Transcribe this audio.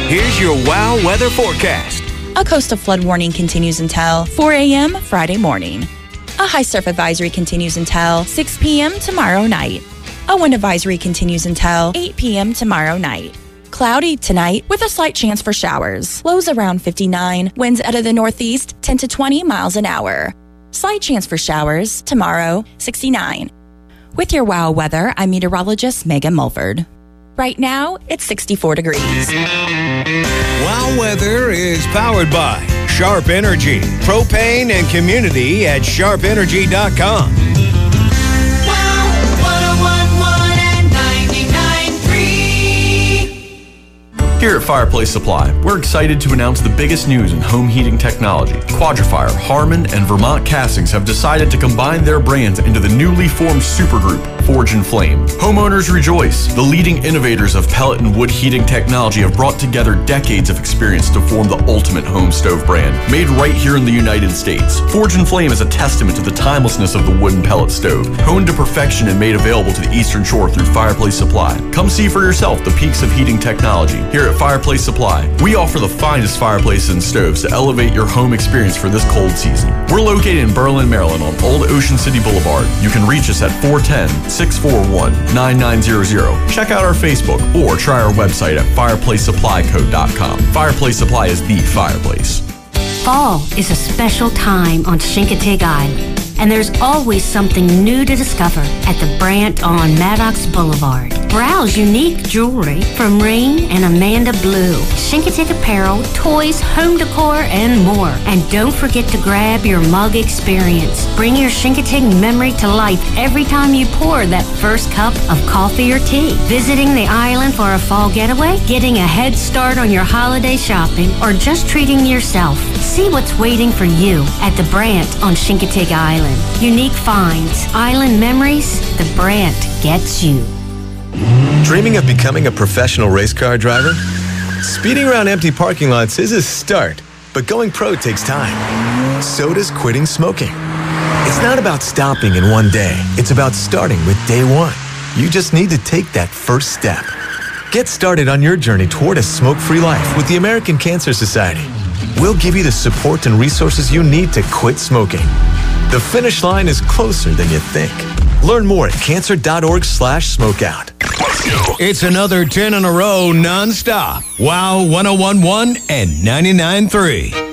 Here's your WOW weather forecast. A coastal flood warning continues until 4 a.m. Friday morning. A high surf advisory continues until 6 p.m. tomorrow night. A wind advisory continues until 8 p.m. tomorrow night. Cloudy tonight with a slight chance for showers. Lows around 59. Winds out of the northeast 10 to 20 miles an hour. Slight chance for showers tomorrow 69. With your WOW weather, I'm meteorologist Megan Mulford. Right now, it's 64 degrees. WOW weather is powered by Sharp Energy, propane and community at sharpenergy.com. Here at Fireplace Supply, we're excited to announce the biggest news in home heating technology. Quadrifier, Harman, and Vermont Castings have decided to combine their brands into the newly formed supergroup, Forge and Flame. Homeowners rejoice. The leading innovators of pellet and wood heating technology have brought together decades of experience to form the ultimate home stove brand, made right here in the United States. Forge and Flame is a testament to the timelessness of the wooden pellet stove, honed to perfection and made available to the Eastern Shore through Fireplace Supply. Come see for yourself the peaks of heating technology. Here at Fireplace Supply, we offer the finest fireplaces and stoves to elevate your home experience for this cold season. We're located in Berlin, Maryland on Old Ocean City Boulevard. You can reach us at 410-641-9900. Check out our Facebook or try our website at fireplacesupplyco.com. Fireplace Supply is the fireplace. Fall is a special time on Chincoteague Island, and there's always something new to discover at the Brant on Maddox Boulevard. Browse unique jewelry from Ring and Amanda Blue, Chincoteague apparel, toys, home decor, and more. And don't forget to grab your mug experience. Bring your Chincoteague memory to life every time you pour that first cup of coffee or tea. Visiting the island for a fall getaway, getting a head start on your holiday shopping, or just treating yourself. See what's waiting for you at the Brant on Chincoteague Island. Unique finds, island memories, the Brant gets you. Dreaming of becoming a professional race car driver? Speeding around empty parking lots is a start, but going pro takes time. So does quitting smoking. It's not about stopping in one day. It's about starting with day one. You just need to take that first step. Get started on your journey toward a smoke-free life with the American Cancer Society. We'll give you the support and resources you need to quit smoking. The finish line is closer than you think. Learn more at cancer.org/smokeout. It's another 10 in a row non-stop. WOW 1011 and 99.3.